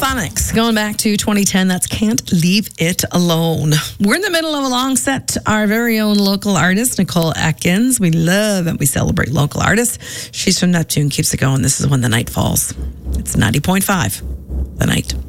Stereophonics, going back to 2010. That's Can't Leave It Alone. We're in the middle of a long set. Our very own local artist, Nicole Atkins. We love and we celebrate local artists. She's from Neptune, keeps it going. This is When the Night Falls. It's 90.5, The Night.